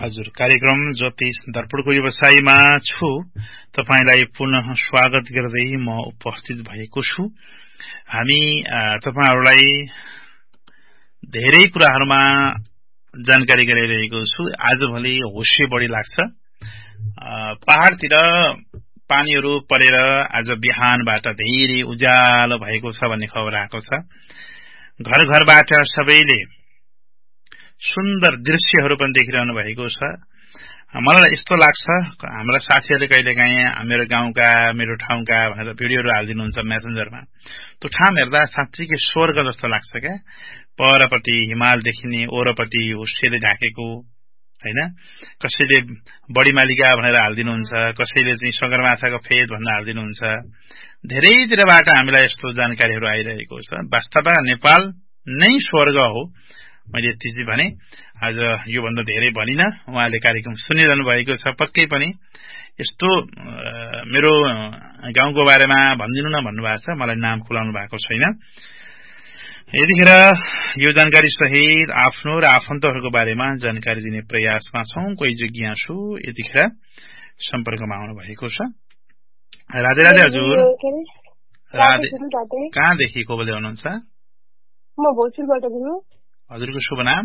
हजुर, कार्यक्रम ज्योतिष दर्पणको व्यवसायमा छु। तपाईलाई पुनः स्वागत गर्दै म उपस्थित भएको छु। हामी तपाईहरुलाई धेरै कुराहरुमा जानकारी गराइरहेको छु। आजभोलि होस्टे बढी लाग्छ। पहाडतिर पानीहरु परेर आज बिहानबाट धेरै उज्यालो भएको छ भन्ने खबर आएको छ। घर घरबाट सबैले सुन्दर दृश्यहरु पनि देखिरहनु भएको छ। मलाई यस्तो लाग्छ, हाम्रा साथीहरुले कहिलेकाहीँ मेरो गाउँका, मेरो ठाउँका भनेर भिडियोहरु हाल्दिनुहुन्छ मेसेन्जरमा। त्यो ठाउँ हेर्दा साँच्चै स्वर्ग जस्तो लाग्छ क्या। परपट्टि हिमाल देखिने, ओरपट्टि होस्टेले ढाकेको हैन। कसैले बडी मालिका भनेर हाल्दिनुहुन्छ, कसैले चाहिँ सगरमाथाको फेद भनेर हाल्दिनुहुन्छ। धेरैतिरबाट हामीलाई यस्तो जानकारीहरु आइरहेको छ। वास्तवमा नेपाल नै स्वर्ग हो। मैले यति चाहिँ भने। आज यो भन्दा धेरै भनिन। उहाँले कार्यक्रम सुनिरहनु भएको छ पक्कै पनि। यस्तो मेरो गाउँको बारेमा भन्दिनु न भन्नुभएको छ। मलाई नाम खुलाउनु भएको छैन। यतिखेर यो जानकारी सहित आफ्नो र आफन्तहरुको बारेमा जानकारी दिने प्रयासमा छौं। कोही जिज्ञासु यतिखेर सम्पर्कमा आउनु भएको छ। राधे राधे हजुर। राधे। कहाँदेखि को बोल्दै हुनुहुन्छ? म भोजपुरबाट गुरु। हजुरको शुभ नाम?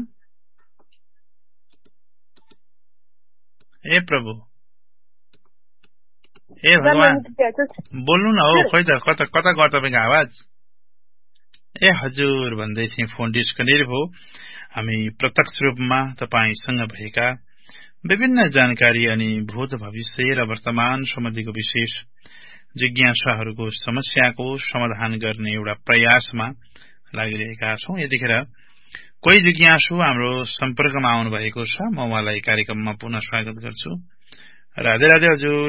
ए प्रभु, ए भगवान, बोल्नु न हो। खोइ त कता गयो तपाईको आवाज? ए हजुर भन्दै थिएँ, फोन डिस्कनेक्ट भयो। हामी प्रत्यक्ष रूपमा तपाईसँग भएका विभिन्न जानकारी अनि भूत भविष्य र वर्तमान सम्बन्धीको विशेष जिज्ञासाहरूको समस्याको समाधान गर्ने एउटा प्रयासमा लागिरहेका छौं। यतिखेर कोही जिज्ञासु हाम्रो सम्पर्कमा आउनु भएको छ। म उहाँलाई कार्यक्रममा पुनः स्वागत गर्छु। राधे राधे हजुर।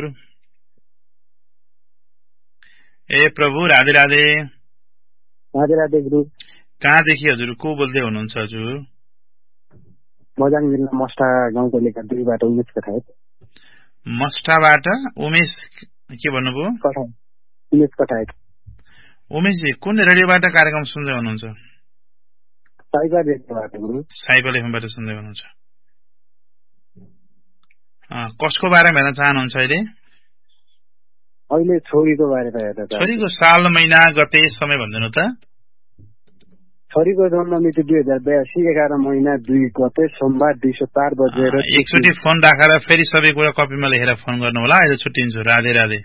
ए प्रभु, राधे राधे। राधे राधे गुरु। कहाँदेखि हजुर को बोल्दै हुनुहुन्छ हजुर? मजाङ जिल्ला मस्टा गाउँपालिका 2 बाट उमेश कठायत। मस्टाबाट उमेश के भन्नुभयो? उमेश कठायत। उमेशजी कुन रेडियोबाट कार्यक्रम सुन्दै हुनुहुन्छ? साइबर रेडियोबाट गुरु। साइबर एफएमबाट सुन्दै हुनुहुन्छ। कसको बारेमा हेर्न चाहनुहुन्छ अहिले? अहिले छोरीको बारेमा हेर्न चाहन्छु। छोरीको साल, महिना, गते, समय भन्दिनु त। छोरीको जन्म मिति 2082, 11 महिना 2 गते सोमबार 2:04 बजेर। एकचोटि फोन राखेर फेरि सबै कुरा कपीमा लेखेर फोन गर्नु होला। अहिले छुट्टिन्छु। राधे राधे।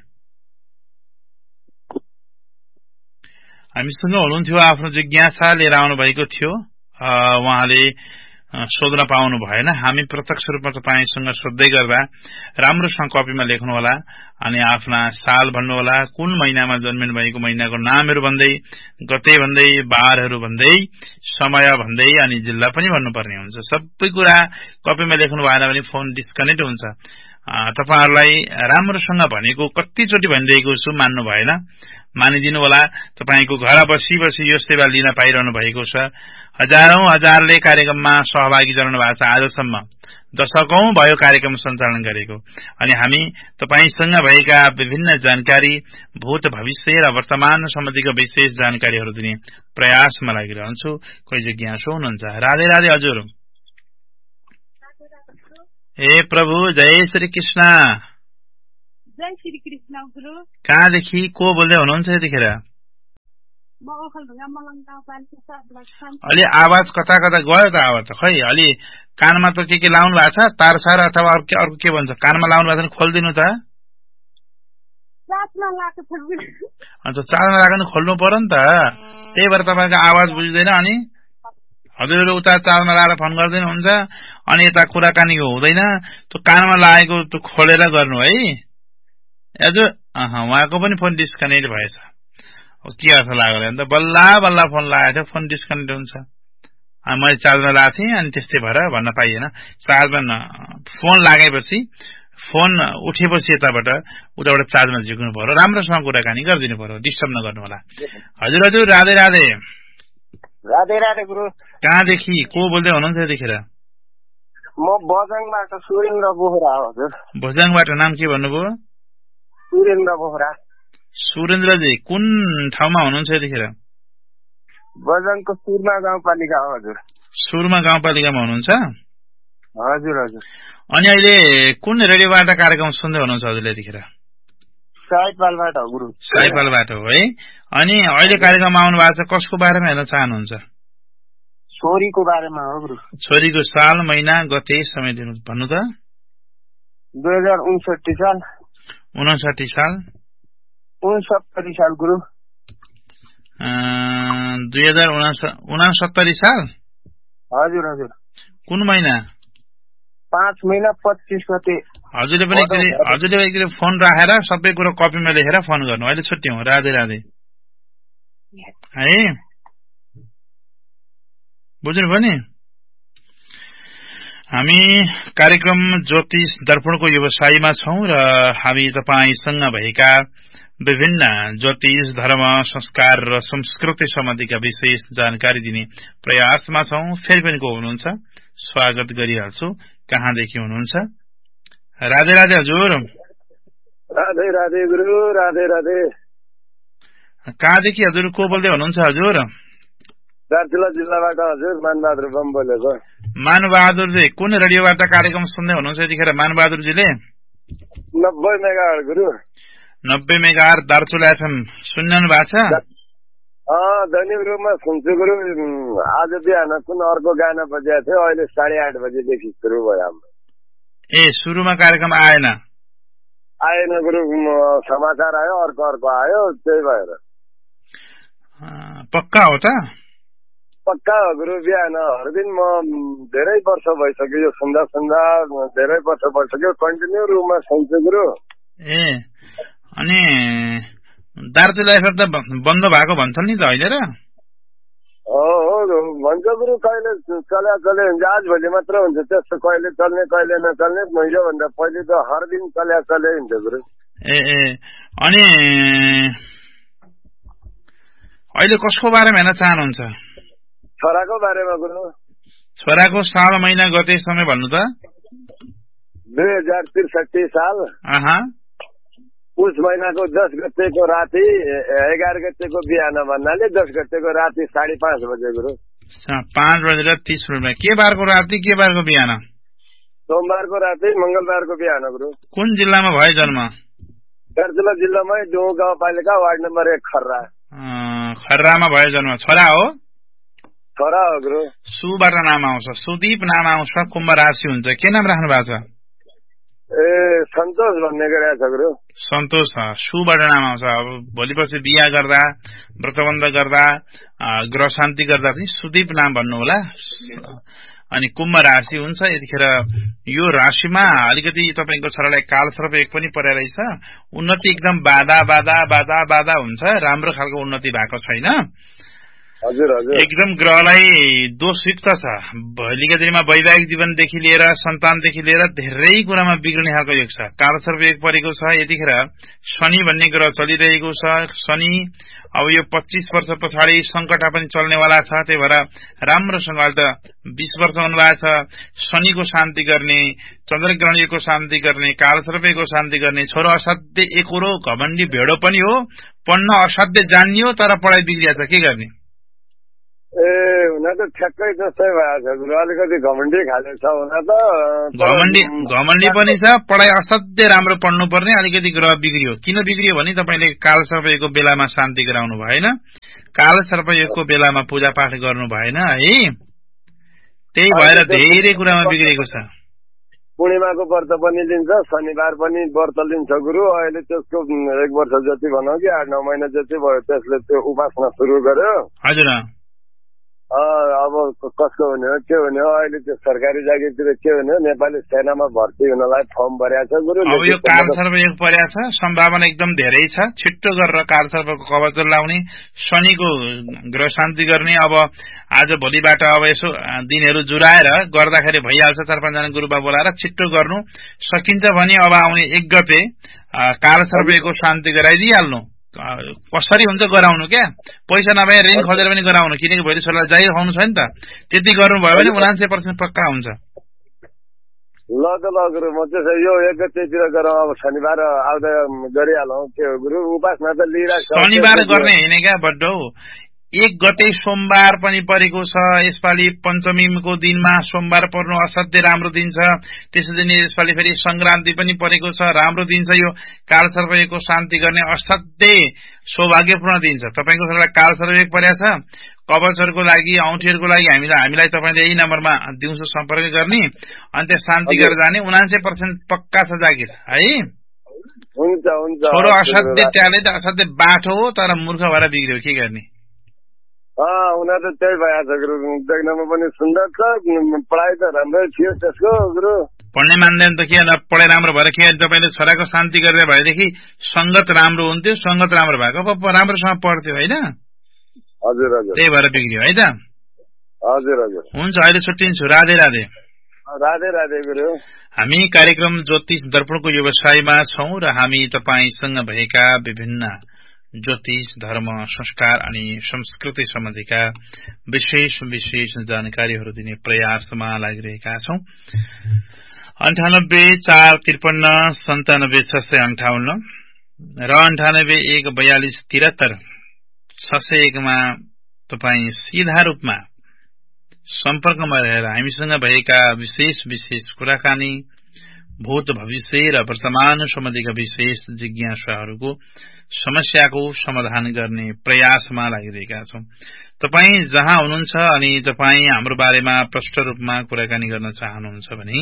हामीसँग हुनुहुन्थ्यो, आफ्नो जिज्ञासा लिएर आउनु भएको थियो। उहाँले सोध्न पाउनु भएन। हामी प्रत्यक्ष रूपमा तपाईसँग सोध्दै गर्दा राम्रोसँग कपीमा लेख्नु होला अनि आफ्ना साल भन्नुहोला, कुन महिनामा जन्मिनु भएको महिनाको नामहरू भन्दै, गते भन्दै, बारहरू भन्दै, समय भन्दै अनि जिल्ला पनि भन्नुपर्ने हुन्छ। सबै कुरा कपीमा लेख्नु भएन भने फोन डिस्कनेक्ट हुन्छ। तपाईहरुलाई राम्रोसँग भनेको कतिचोटि भनिरहेको छु, मान्नु भएन। मानिदिनु होला। तपाईको घर बसी यो सेवा लिन पाइरहनु भएको छ। हजारौं-हजारले कार्यक्रममा सहभागी जनाउनु भएको छ। आजसम्म दशकौं भयो कार्यक्रम सञ्चालन गरेको। अनि हामी तपाईसँग भएका विभिन्न जानकारी, भूत भविष्य र वर्तमान सम्बन्धीको विशेष जानकारीहरू दिने प्रयासमा लागिरहन्छु। कोही जिज्ञासु हुनुहुन्छ? राधे राधे हजुर। ए प्रभु, जय श्री कृष्ण। जय श्री कृष्ण गुरु। कहाँदेखि को बोल्दै हुनुहुन्छ यतिखेर? अलि आवाज कता कता गयो त आवाज त। खै अलि कानमा त के लाउनु भएको छ? तार सार अथवा अर्को के भन्छ? कानमा लाउनु भएको छ खोलिदिनु त। अन्त चार्जमा राख्नु खोल्नु पर्यो नि त। त्यही भएर तपाईको आवाज बुझ्दैन। अनि हजुरहरू उता चार्जमा लाएर फोन गर्दैन हुन्छ अनि यता कुराकानी हुँदैन। त्यो कानमा लागेको त्यो खोलेर गर्नु है हजुर। उहाँको पनि फोन डिस्कनेक्ट भएछ। के अर्थ लाग्यो अन्त? बल्ल बल्ल फोन लगाएको थियो, फोन डिस्कनेक्ट हुन्छ। मैले चार्जमा लगाएको थिएँ अनि त्यस्तै भएर भन्न पाइएन। चार्जमा फोन लागेपछि, फोन उठेपछि उताबाट चार्जमा झिक्नु पर्यो। राम्रोसँग कुराकानी गरिदिनु पर्यो, डिस्टर्ब नगर्नु होला। हजुर हजुर, राधे राधे। राधे राधे गुरु। कहाँदेखि को बोल्दै हुनुहुन्छ यतिखेर? म बझाङबाट सुरेन्द्र बोहरा हजुर। बझाङबाट नाम के भन्नुभयो? सुरेन्द्र बोहरा। सुरेन्द्रजी कुन ठाउँमा हुनुहुन्छ यतिखेर? बझाङको सुरमा गाउँपालिका हो हजुर। सुरमा गाउँपालिकामा हुनुहुन्छ? हजुर हजुर। अनि अहिले कुन रेडियोबाट कार्यक्रम सुन्दै हुनुहुन्छ हजुरले यतिखेर? साइपालबाट हो गुरु। साइपालबाट हो है। अनि अहिले कार्यक्रममा आउनु भएको छ, कसको बारेमा हेर्न चाहनुहुन्छ? छोरीको बारेमा हो गुरु। छोरीको साल, महिना, गते समय दिनु भन्नु त। 2059 साल। 59 साल। 69 साल गुरु। 2069 साल। हजुर हजुर। कुन महिना? 5 महिना 25 गते। हजुरले पनि एकचोटि फोन राखेर सबै कुरो कपीमा लेखेर फोन गर्नु। अहिले छुट्टी हौ। राधे राधे है। बुझ्नुभयो नि? हामी कार्यक्रम ज्योतिष दर्पणको व्यवसायमा छौं र हामी तपाईसँग भएका विभिन्न ज्योतिष, धर्म, संस्कार र संस्कृति सम्बन्धीका विशेष जानकारी दिने प्रयासमा छौं। फेरि पनि को हुनुहुन्छ स्वागत गरिहाल्छु। कहाँदेखि हुनुहुन्छ? राधे राधे हजुर। राधे राधे गुरु। राधे राधे। कहाँदेखि हजुर को बोल्दै हुनुहुन्छ हजुर? दार्चुला जिल्लाबाट हजुर मानबहादुर बम बोलेको। मानबहादुरजी कुन रेडियोबाट कार्यक्रम सुन्दै हुनुहुन्छ यतिखेर मानबहादुरजीले? 90 मेगाहर्ज गुरु। 90 मेगाहर्ज दार्चुला एफएम सुन्नु भएको छ? दैनिक रूपमा सुन्छु गुरु। आज बिहान कुन अर्को गाना बजेको थियो, अहिले 8:30 बजेदेखि सुरु भयो हाम्रो। ए सुरुमा कार्यक्रम आएन? आएन गुरु। समाचार आयो, अर्को आयो, त्यही भएर। पक्का हो त? पक्का हो गुरु। बिहान हर दिन म धेरै वर्ष भइसक्यो यो सुन्दा धेरै वर्ष भइसक्यो। कन्टिन्यू रूपमा सुन्छु गुरु। ए अनि दार्चुला एफएम त बन्द भएको भन्छन् नि त अहिले र? हो भन्छ गुरु। कहिले चले हुन्छ, आज भोलि मात्र हुन्छ त्यस्तो। कहिले चल्ने कहिले नचल्ने। योभन्दा पहिले त हर दिन चले हुन्छ गुरु। ए अनि अहिले कसको बारेमा हेर्न चाहनुहुन्छ? छोराको बारेमा गुरु। छोराको साल, महिना, गते समय भन्नु त। 2063 साल। उस महीनाको 10 गतेको राति 11 गतेको बिहान भन्नाले 10 गतेको राति 5:30 बजे गुरु। 5:30 के बारको राति, के बारको बिहान? सोमबारको राति, मंगलबारको बिहान गुरु। कुन जिल्लामा भयो जन्म? दार्चुला जिल्लामै डोङ गाउँपालिका वार्ड नम्बर 1 खर्रा। खर्रामा भयो जन्म। छोरा हो? छोरा हो गुरु। सुबाट नाम आउँछ, सुदीप नाम आउँछ, कुम्भ राशि हुन्छ। के नाम राख्नु भएको छ? सन्तोष भन्ने गरेको छ गुरु। सन्तोष। सुबाट नाम आउँछ। अब भोलिपछि बिहा गर्दा, व्रतबन्ध गर्दा, ग्रह शान्ति गर्दा पनि सुदीप नाम भन्नु होला। अनि कुम्भ राशि हुन्छ। यतिखेर यो राशिमा अलिकति तपाईको छोरालाई कालसर्प योग पनि परेको रहेछ। उन्नति एकदम बाधा हुन्छ। राम्रो खालको उन्नति भएको छैन। हजुर हजुर। एकदम ग्रहलाई दोषयुक्त छ। भोलिका दिनमा वैवाहिक जीवनदेखि लिएर सन्तानदेखि लिएर धेरै कुरामा बिग्रने खालको योग छ। कालसर्प योग परेको छ। यतिखेर शनि भन्ने ग्रह चलिरहेको छ। शनि अब यो 25 वर्ष पछाडि संकट पनि चल्नेवाला छ। त्यही भएर राम्रोसँग अहिले त 20 वर्ष हुनुभएको छ। शनिको शान्ति गर्ने, चन्द्रग्रहणको शान्ति गर्ने, कालसर्पको शान्ति गर्ने। छोरो असाध्य एकोरो घमण्डी भेडो पनि हो। पढ्न असाध्य जान्ने हो, तर पढाइ बिग्रिया छ। के गर्ने? हुन त ठ्याक्कै जस्तै भएको छ गुरु। अलिकति घमण्डी खाले छ हुन त। घमण्डी पनि छ। पढाइ असाध्य राम्रो पढ्नु पर्ने। अलिकति ग्रह बिग्रियो। किन बिग्रियो भने तपाईले कालसर्पयोगको बेलामा शान्ति गराउनु भएन। कालसर्पयोगको बेलामा पूजापाठ गर्नु भएन है। त्यही भएर धेरै कुरामा बिग्रेको छ। पूर्णिमाको व्रत पनि लिन्छ, शनिबार पनि व्रत लिन्छ गुरु। अहिले त्यसको 1 वर्ष जति भनौँ कि 8-9 महिना जति भयो त्यसले त्यो उपासना सुरु गर्यो। हजुर। अब कसको हुने हो, के हुने हो, अहिले त्यो सरकारी जागिरतिर के हुने हो, नेपाली सेनामा भर्ती हुनलाई फर्म भरेको छ गुरु। अब यो कालसर्प योग परेको छ। सम्भावना एकदम धेरै छ। छिट्टो गरेर कालसर्पको कवच लाउने, शनिको ग्रह शान्ति गर्ने। अब आज भोलिबाट अब यसो दिनहरू जुराएर गर्दाखेरि भइहाल्छ। 4-5 जना गुरुबा बोलाएर छिट्टो गर्नु सकिन्छ भने अब आउने 1 गते कालसर्पको शान्ति गराइदिइहाल्नु। कसरी हुन्छ गराउनु। क्या पैसा नभए ऋण खोजेर पनि गराउनु। किनकि भोलि छोरालाई जागिर खुवाउनु छ नि त। त्यति गर्नुभयो भने 79% पक्का हुन्छ। ल त ल गुरु। म त्यसो यो 1 गतेतिर गरौँ। अब शनिबार आउँदा गरिहालौँ। के हो गुरु, उपासना त लिइरहेको छ। शनिबार गर्ने होइन क्या बड्डो। 1 गते सोमबार पनि परेको छ। यसपालि पञ्चमीको दिनमा सोमबार पर्नु असाध्यै राम्रो दिन छ। त्यसै दिन यसपालि फेरि संक्रान्ति पनि परेको छ, राम्रो दिन छ। यो कालसर्पयोगको शान्ति गर्ने असाध्यै सौभाग्यपूर्ण दिन छ। तपाईको छोरालाई कालसर्पयोग परेको छ। कवचहरुको लागि, औँठीहरुको लागि हामीलाई तपाईले यही नम्बरमा दिउँसो सम्पर्क गर्ने अनि त्यहाँ शान्ति गरेर जाने। 79% पक्का छ जागिर है। हुन्छ हुन्छ। छोरो असाध्यै ट्यालेन्ट, असाध्यै बाठो हो, तर मूर्ख भएर बिग्रियो, के गर्ने? उनीहरू त त्यही भइहाल्छ गुरु। देख्नमा पनि सुन्दर छ, पढाइ त राम्रै थियो त्यसको गुरु। पढ्ने मान्दैन त के, पढाइ राम्रो भएर के? तपाईले छोराको शान्ति गरेर भएदेखि संगत राम्रो हुन्थ्यो, संगत राम्रो भएको राम्रोसँग पढ्थ्यो होइन? हजुर हजुर। त्यही भएर बिग्रियो है त? हजुर हजुर। हुन्छ, अहिले छुट्टिन्छु। राधे राधे। राधे राधे गुरु। हामी कार्यक्रम ज्योतिष दर्पणको व्यवसायमा छौं र हामी तपाईसँग भएका विभिन्न ज्योतिष, धर्म, संस्कार अनि संस्कृति सम्बन्धीका विशेष जानकारीहरू दिने प्रयासमा लागिरहेका छौं। 9845397658 र 9814437601 मा तपाई सीधा रूपमा सम्पर्कमा रहेर हामीसँग भएका विशेष कुराकानी, भूत भविष्य र वर्तमान सम्बन्धीका विशेष जिज्ञासाहरूको समस्याको समाधान गर्ने प्रयासमा लागिरहेका छौं। तपाई जहाँ हुनुहुन्छ अनि तपाई हाम्रो बारेमा प्रष्ट रूपमा कुराकानी गर्न चाहनुहुन्छ भने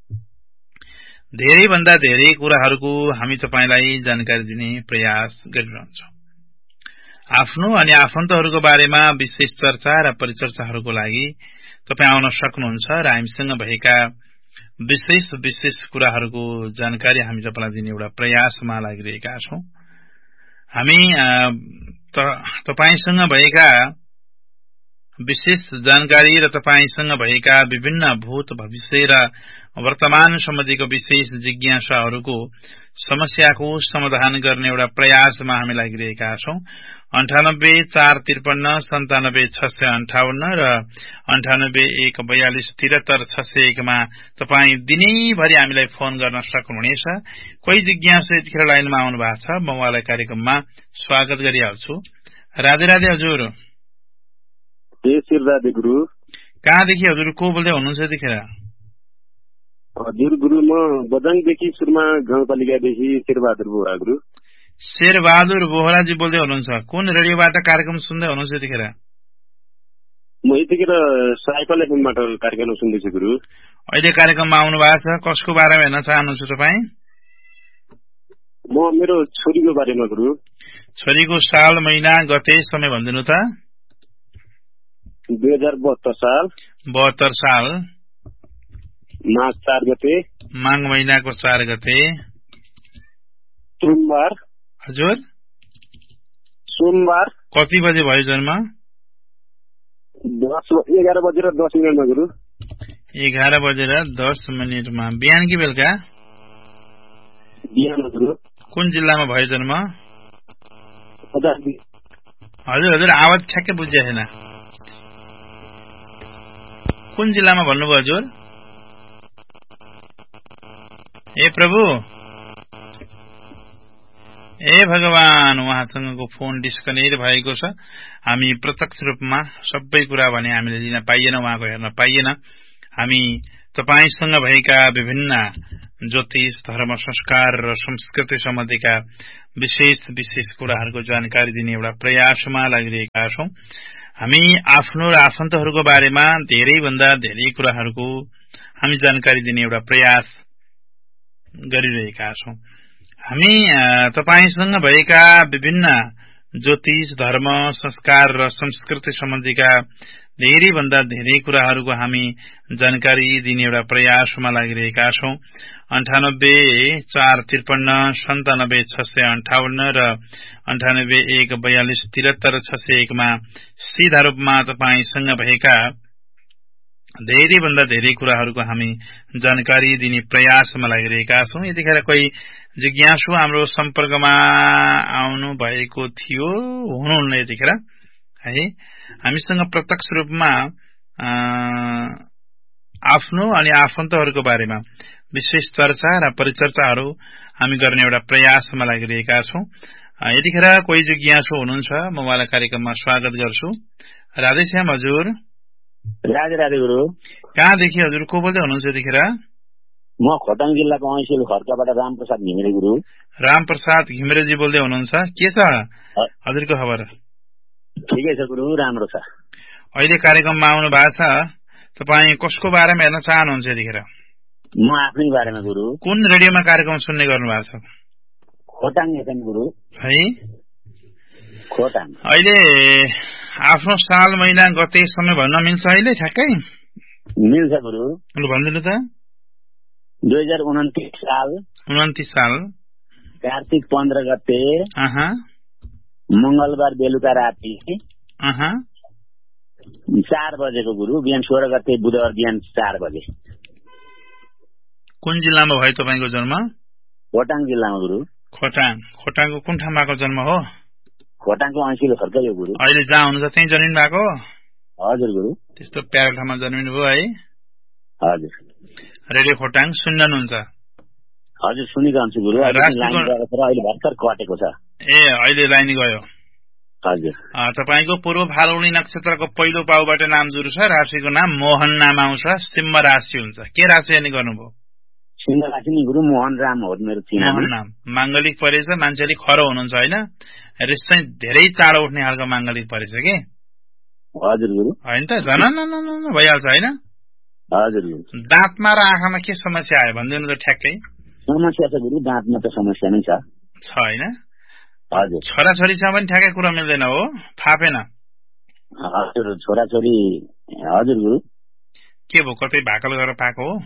धेरै भन्दा धेरै कुराहरूको हामी तपाईलाई जानकारी दिने प्रयास गरिरहन्छौं। आफ्नो अनि आफन्तहरूको बारेमा विशेष चर्चा र परिचर्चाहरूको लागि तपाई आउन सक्नुहुन्छ र हामीसँग भएका विशेष कुराहरूको जानकारी हामी तपाईलाई दिने एउटा प्रयासमा लागिरहेका छौं। हामी तपाईसँग भएका विशेष जानकारी र तपाईसँग भएका विभिन्न भूत भविष्य र वर्तमान सम्बन्धीको विशेष जिज्ञासाहरूको समस्याको समाधान गर्ने एउटा प्रयासमा हामी लागिरहेका छौं। 9845397658 र 9814437601 मा तपाई दिनैभरि हामीलाई फोन गर्न सक्नुहुनेछ। कोही जिज्ञासु यतिखेर लाइनमा आउनु भएको छ, म उहाँलाई कार्यक्रममा स्वागत गरिहाल्छु। राधे राधे हजुर। राधे गुरु। कहाँदेखि हजुर को बोल्दै हुनुहुन्छ यतिखेर? हजुर गुरु, म बजाङदेखि सुरमा गाउँपालिकादेखि शेरबहादुर बोहरा गुरु। शेरबहादुर बोहराजी बोल्दै हुनुहुन्छ। कुन रेडियोबाट कार्यक्रम सुन्दै हुनुहुन्छ यतिखेर? म यतिखेर साइकल एफएमबाट कार्यक्रम सुन्दैछु गुरु। अहिले कार्यक्रममा आउनु भएको छ, कसको बारेमा हेर्न चाहनुहुन्छ तपाईँ? म मेरो छोरीको बारेमा गुरु। छोरीको साल, महिना, गते, समय भनिदिनु त। 2072 साल। 72 साल। माघ 4 गते। माघ महिनाको 4 गते। सोमबार। हजुर, सोमबार। कति बजे भयो जन्म? 11 बजेर 10 मिनटमा गुरु। 11 बजेर 10 मिनटमा। बिहान कि बेलुका? बिहान गुरु। कुन जिल्लामा भयो जन्म? हजुर आवाज ठ्याक्कै बुझ्या छैन। कुन जिल्लामा भन्नुभयो हजुर? ए प्रभु, ए भगवान, उहाँसँगको फोन डिस्कनेक्ट भएको छ। हामी प्रत्यक्ष रूपमा सबै कुरा भने हामीले लिन पाइएन, उहाँको हेर्न पाइएन। हामी तपाईसँग भएका विभिन्न ज्योतिष, धर्म, संस्कार र संस्कृति सम्बन्धीका विशेष कुराहरूको जानकारी दिने एउटा प्रयासमा लागिरहेका छौं। हामी आफ्नो र आफन्तहरूको बारेमा धेरै भन्दा धेरै कुराहरूको हामी जानकारी दिने एउटा प्रयास गरिरहेका छौं। हामी तपाईसँग भएका विभिन्न ज्योतिष, धर्म, संस्कार र संस्कृति सम्बन्धीका धेरै भन्दा धेरै कुराहरूको हामी जानकारी दिने एउटा प्रयासमा लागिरहेका छौं। 9845397658 र 9814437601 मा सीधा रूपमा तपाईसँग भएका धेरै भन्दा धेरै कुराहरूको हामी जानकारी दिने प्रयासमा लागिरहेका छौं। यतिखेर कोही जिज्ञासु हाम्रो सम्पर्कमा आउनु भएको थियो, हुनुहुन्न यतिखेर है। हामीसँग प्रत्यक्ष रूपमा आफ्नो अनि आफन्तहरूको बारेमा विशेष चर्चा र परिचर्चाहरू हामी गर्ने एउटा प्रयासमा लागिरहेका छौं। यतिखेर कोही जिज्ञासु हुनुहुन्छ, म उहाँलाई कार्यक्रममा स्वागत गर्छु। राधेश्याम हजुर। राधे राधे गुरु। कहाँदेखि हजुर, को बोल्दै हुनुहुन्छ यतिखेर? म खोटाङ जिल्लाको ऐसेल खर्काबाट रामप्रसाद घिमिरे गुरु। रामप्रसाद घिमिरेजी बोल्दै हुनुहुन्छ। के छ हजुरको खबर? ठिकै छ गुरु, राम्रो छ। अहिले कार्यक्रममा आउनु भएको छ, तपाईँ कसको बारेमा हेर्न चाहनुहुन्छ यतिखेर? म आफ्नै बारेमा गुरु। कुन रेडियोमा कार्यक्रम सुन्ने गर्नु भएको छ? खोटाङ एफएम गुरु। है खोटाङ। अहिले आफ्नो साल महिना गते समय भन्न मिल्छ अहिले ठ्याक्कै? मिल्छ गुरु। लु भनिदिनु त। 2029 साल 29 साल कार्तिक 15 गते मंगलबार बेलुका राति 4 बजेको गुरु। बिहान 16 गते बुधबार बिहान 4 बजे। कुन जिल्लामा भयो तपाईँको जन्म? खोटाङ जिल्लामा गुरु। खोटाङको कुन ठाउँको जन्म हो? खोटाङको ऐसेल खर्का यो गुरु। अहिले जहाँ हुनुहुन्छ त्यही जन्मिनु भएको? हजुर गुरु। त्यस्तो प्यारो ठाउँमा जन्मिनु भयो है? हजुर। रेडियो खोटाङ सुन्नुहुन्छ? हजुर सुनिरहन्छु गुरु। अहिले भर्खर कटेको छ। ए अहिले लाइन गयो। हजुर। तपाईँको पूर्व फाल्गुनी नक्षत्रको पहिलो पाउबाट नाम जुर्छ। राशिको नाम मोहन नाम आउँछ। सिंह राशि हुन्छ। के राशि हेर्ने गर्नुभयो? सिंह राशि नि गुरु। मोहन राम हो मेरो चिनाम। मोहन नाम मांगलिक परेछ। मान्छेले खरो हुनुहुन्छ होइन? रिस चाहिँ धेरै चाँडो उठ्ने खालको मांगलिक परेछ के? हजुर गुरु। होइन त झन भइहाल्छ होइन? हजुर गुरु। दाँतमा र आँखामा के समस्या आयो भनिदिनु त ठ्याक्कै। समस्या छ गुरु, दाँतमा त समस्या नै छ होइन? हजुर। छोराछोरीसँग पनि ठ्याक्कै कुरा मिल्दैन हो? फापेन? हजुर छोराछोरी। हजुर गुरु। के भयो, कतै भाकल गरेर पाएको हो?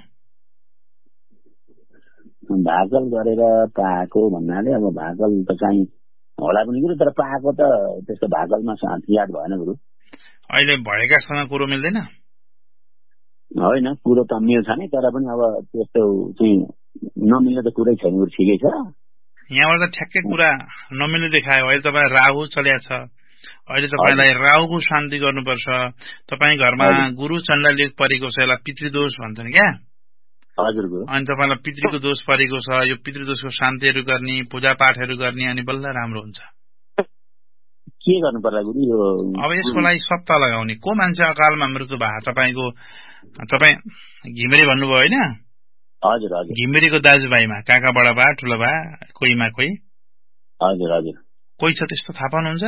भाकल गरेर पाएको भन्नाले अब भाकल त चाहिँ होला पनि गुरु, तर पाएको त त्यस्तो भाकलमा याद भएन गुरु। अहिले भएकासँग कुरो मिल्दैन? होइन कुरो त मिल्छ नि, तर पनि अब त्यस्तो चाहिँ नमिल्ने त कुरै छैन गुरु। ठिकै छ। यहाँबाट त ठ्याक्कै कुरा नमिल्ने देखायो। अहिले तपाईँ राहु चल्या छ। अहिले तपाईँलाई राहुको शान्ति गर्नुपर्छ। तपाईँ घरमा गुरु चण्ड लेख परेको छ, यसलाई पितृदोष भन्छन् क्या? हजुर गुरु। अनि तपाईँलाई पितृको दोष परेको छ। यो पितृदोषको शान्तिहरू गर्ने, पूजापाठहरू गर्ने, अनि बल्ल राम्रो हुन्छ। के गर्नु पर्ला गुरु यो? अब यसको लागि सत्ता लगाउने। को मान्छे अकालमा मृत्यु भयो? तपाईँ घिमिरे भन्नुभयो होइन? हजुर हजुर। घिमिरेको दाजुभाइमा काका बडा बा ठुलो बा कोहीमा कोही? हजुर हजुर। कोही छ त्यस्तो थाहा पाउनुहुन्छ?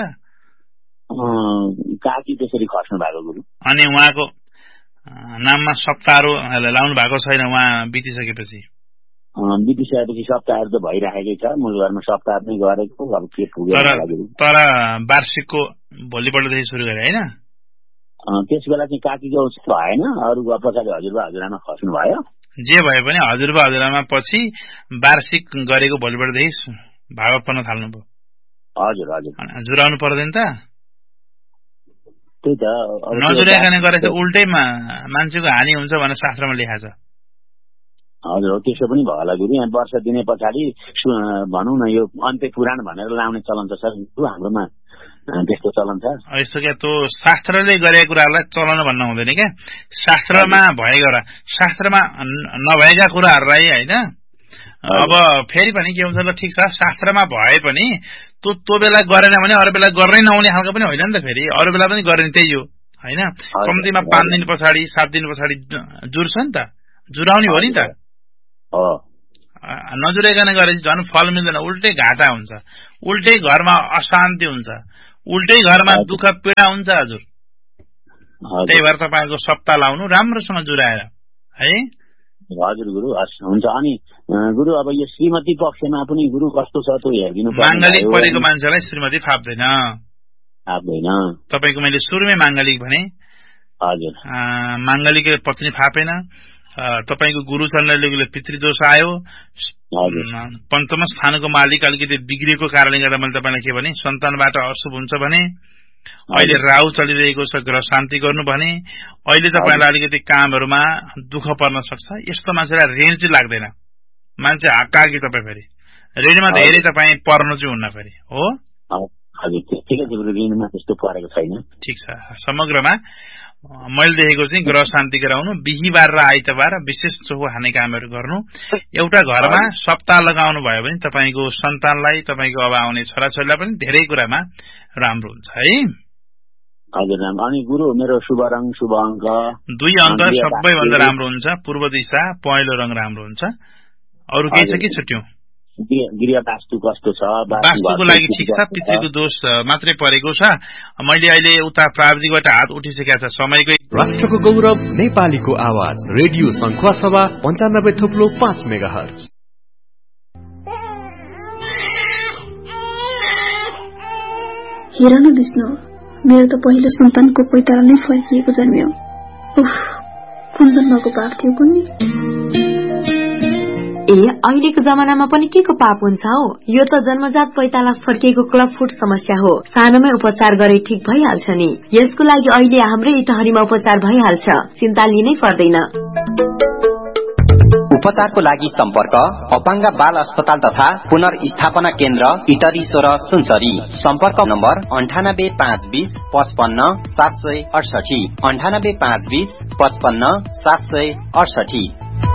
काकी त्यसरी खस्नु भएको गुरु। अनि उहाँको नाममा सप्ताहहरू लाउनु भएको छैन उहाँ बितिसकेपछि? बितिसकेपछि सप्ताहहरू त भइराखेकै छ। मूल घरमा सप्ताह नै गरेको। अब के पुग्यो तर वार्षिकको भोलिपल्टदेखि सुरु गरे होइन? त्यस बेला चाहिँ काकीको भएन, अरू पछाडि हजुरबा हजुरआमा खस्नु भयो। जे भए पनि हजुरबा हजुरआमा पछि वार्षिक गरेको भोलिपल्टदेखि भाव पर्न थाल्नुभयो? हजुर हजुर। जुराउनु पर्दैन त? त्यही त। नजुराइकन गरेको उल्टैमा मान्छेको हानि हुन्छ भनेर शास्त्रमा लेखा छ। हजुर हो, त्यसो पनि भयो होला गुरु। यहाँ वर्ष दिने पछाडि भनौँ न यो अन्त्य पुराण भनेर लाउने चलन छ सर हाम्रोमा, त्यस्तो चलन छ। यस्तो क्या, त्यो शास्त्रले गरेको कुराहरूलाई चलन भन्न हुँदैन क्या। शास्त्रमा भएका कुरा, शास्त्रमा नभएका कुराहरूलाई होइन। अब फेरि पनि के हुन्छ ल, ठिक छ शास्त्रमा भए पनि त्यो बेला गरेन भने अरू बेला गर्नै नहुने खालको पनि होइन नि त। फेरि अरू बेला पनि गर्ने त्यही हो होइन? कम्तीमा 5 दिन पछाडि 7 दिन पछाडि जुर्छ नि त, जुराउने हो नि त। नजुराइकन गरे झन् फल मिल्दैन, उल्टै घाटा हुन्छ, उल्टै घरमा अशान्ति हुन्छ, उल्टै घरमा दुःख पीडा हुन्छ हजुर। त्यही भएर तपाईँको सप्ताह लाउनु राम्रोसँग जुराएर है। हजुर गुरु हुन्छ। अनि गुरु अब यो श्रीमती पक्षमा पनि गुरु कस्तो छ त्यो हेरिदिनु पर्छ। मांगलिक परेको मान्छेलाई श्रीमती फाप्दैन। तपाईँको मैले सुरुमै मांगलिक भने। हजुर। मांगलिक पत्नी फापेन। तपाईको गुरु चण्डले पितृदोष आयो। पञ्चम स्थानको मालिक अलिकति बिग्रिएको कारणले गर्दा मैले तपाईलाई के भने सन्तानबाट अशुभ हुन्छ भने। अहिले राहु चलिरहेको छ, ग्रह शान्ति गर्नु भने। अहिले तपाईलाई अलिकति कामहरुमा दुःख पर्न सक्छ। यस्तो मान्छेलाई ऋण चाहिँ लाग्दैन, मान्छे हक्काकी। तपाई फेरि ऋणमा धेरै तपाई पर्नु चाहिँ हुन्न फेरि हो। हजुर ठिकै छ गुरु, ऋणमा त्यस्तो परेको छैन। ठिक छ। समग्रमा मैले देखेको चाहिँ ग्रह शान्ति गराउनु, बिहीबार र आइतबार विशेष चोखो खाने कामहरू गर्नु, एउटा घरमा सप्ताह लगाउनु भयो भने तपाईको सन्तानलाई, तपाईको अब आउने छोराछोरीलाई पनि धेरै कुरामा राम्रो हुन्छ है। हजुर राम। अनि गुरु मेरो शुभ रङ शुभ अङ्क 2 अङ्क सबैभन्दा राम्रो हुन्छ। पूर्व दिशा पहेँलो रङ राम्रो हुन्छ। अरू केही छ कि छुट्यौं? गृह वास्तु कस्तो छ? वास्तुको लागि ठिक छ, पितृको दोष मात्रै परेको छ। मैले अहिले उता प्राविधिकबाट हात उठिसकेको छ समयको। राष्ट्रको गौरव नेपालीको आवाज रेडियो संखुवा सभा 95.5 मेगाहर्ज। हेर न विष्णु, मेरो त पहिलो सन्तानको पैताला नै फर्किएको जन्मियो। उफ, कुन जन्मको पाप थियो कुन्नी? अहिलेको जमानामा पनि के को पाप हुन्छ हौ? यो त जन्मजात पैताला फर्किएको क्लब फुट समस्या हो। सानोमै उपचार गरे ठिक भइहाल्छ नि। यसको लागि अहिले हाम्रै इटहरीमा उपचार भइहाल्छ, चिन्ता लिनै पर्दैन। उपचारको लागि सम्पर्क अपाङ्ग बाल अस्पताल तथा पुनर्स्थापना केन्द्र इटरी 16 सुनसरी। सम्पर्क नम्बर 98 520 55 768 98 520 55 768।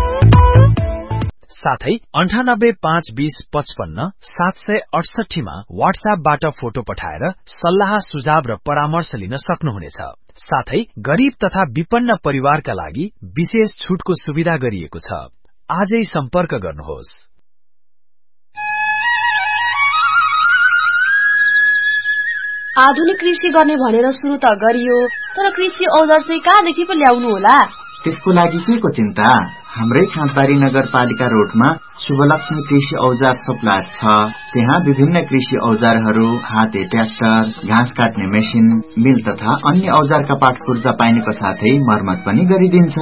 साथै 98 520 55 768 मा व्हाट्सएपबाट फोटो पठाएर सल्लाह सुझाव र परामर्श लिन सक्नुहुनेछ। साथै गरीब तथा विपन्न परिवारका लागि विशेष छुटको सुविधा गरिएको छ। आजै सम्पर्क गर्नुहोस्। आधुनिक कृषि गर्ने भनेर सुरु त गरियो, तर कृषि औजार चाहिँ कहाँदेखि पो ल्याउनु होला? त्यसको लागि के को चिन्ता? हाम्रै खाँदबारी नगरपालिका रोडमा शुभलक्ष्मी कृषि औजार सप्लायर छ। त्यहाँ विभिन्न कृषि औजारहरू, हाते ट्र्याक्टर, घाँस काट्ने मेसिन, मिल तथा अन्य औजारका पाटपुर्जा पाइनुको साथै मर्मत पनि गरिदिन्छ।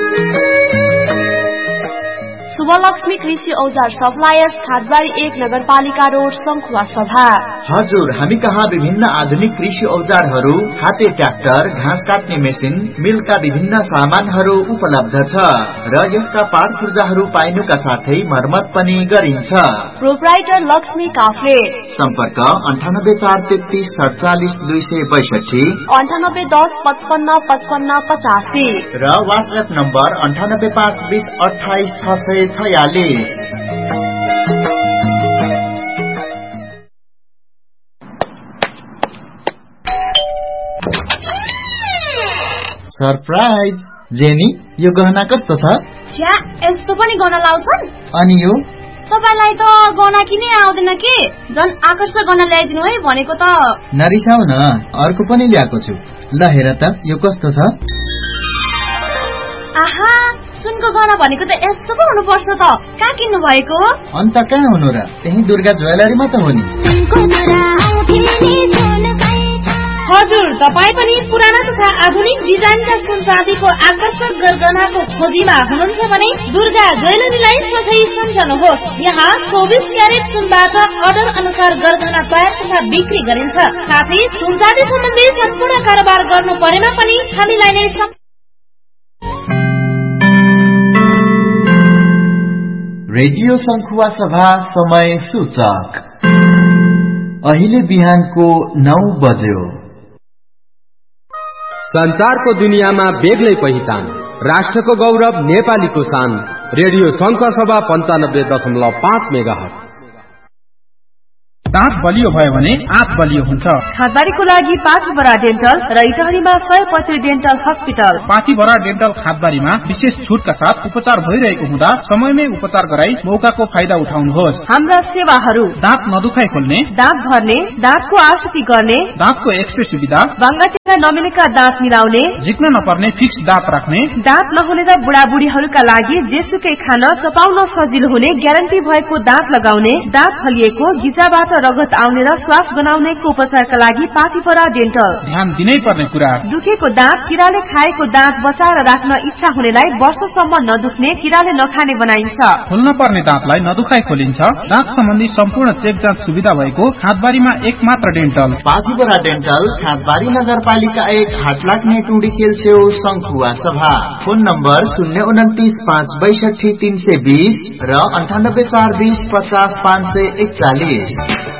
शुभलक्ष्मी कृषि औजार सप्लायर्स, खादबारी 1 नगरपालिका रोड, संखुवा सभा। हजुर, हामी कहाँ विभिन्न आधुनिक कृषि औजारहरू, हाते ट्र्याक्टर, घाँस काट्ने मेसिन, मिलका विभिन्न सामानहरू उपलब्ध छ र यसका पाटपुर्जाहरू पाइनुका साथै मर्मत पनि गरिन्छ। प्रोप्राइटर लक्ष्मी काफ्ले। सम्पर्क 98 433 47 262 98 10 55 55 85 र व्हाट्सएप नम्बर 98 520 28 646। सरप्राइज! जेनी, यो गहना कस्तो छ? छ्या, यस्तो पनि गहना लाउँछन्? अनि यो? तपाईलाई त गहना किनै आउँदैन के? झन् आकर्षक गहना ल्याइदिनु है भनेको त। नरिसाउ न, अर्को पनि ल्याएको छु। ल हेर त, यो कस्तो छ? आहा, सुनको गहना भनेको त यस्तो पो हुनुपर्छ त। कहाँ किन्नु भएको? अन्त कहाँ हुनु र, त्यही दुर्गा ज्वेलरीमा त हो नि। हजुर, तपाईँ पनि पुराना तथा आधुनिक डिजाइनका सुन चाँदीको आकर्षक गरगहनाको खोजीमा हुनुहुन्छ भने दुर्गा ज्वेलरीलाई सोझै सम्झनुहोस्। यहाँ 24 क्यारेट सुनबाट अर्डर अनुसार गरगहना तयार तथा बिक्री गरिन्छ। साथै सुन चाँदी सम्बन्धी सम्पूर्ण कारोबार गर्नु परेमा पनि हामीलाई नै रेडियो संखुवा सभा समय सूचक अहिले बिहानको 9 बज्यो। संचारको दुनियाँमा बेग्लै पहिचान, राष्ट्रको गौरव नेपालीको शान, रेडियो संखुवा सभा 95.5 मेगाहर्ज। दाँत बलियो भयो भने आँत बलियो हुन्छ। खादबारीको लागि पाथीभरा डेन्टल र इटहरीमा 135 डेन्टल हस्पिटल। पाथीभरा डेन्टल खादबारीमा विशेष छुटका साथ उपचार भइरहेको हुँदा समयमै उपचार गराई मौकाको फाइदा उठाउनुहोस्। हाम्रा सेवाहरू: दाँत नदुखाइ खोल्ने, दाँत भर्ने, दाँतको आकृति गर्ने, दाँतको एक्सरे सुविधा, बाङ्गाटेका नमिलेका दाँत मिलाउने, झिक्न नपर्ने फिक्स दाँत राख्ने, दाँत नहुने र बुढाबुढीहरूका लागि जेसुकै खान चपाउन सजिलो हुने ग्यारेन्टी भएको दाँत लगाउने, दाँत फलिएको, गिजाबाट रगत आउने र श्वास गनाउनेको उपचारका लागि पाथीभरा डेन्टल। ध्यान दिनै पर्ने कुरा: दुखेको दाँत, किराले खाएको दाँत बचाएर राख्न इच्छा हुनेलाई वर्षसम्म नदुख्ने, किराले नखाने बनाइन्छ। खोल्न पर्ने दाँतलाई नदुखाइ खोलिन्छ। दाँत सम्बन्धी सम्पूर्ण चेक जाँच सुविधा भएको खादबारीमा एकमात्र डेन्टल पाथीभरा डेन्टल, खादबारी नगरपालिका 1, हाटलाग्ने टुडी खेल छेउ, संखुवा सभा। फोन नम्बर 029 562 320 र 98 420 50 541।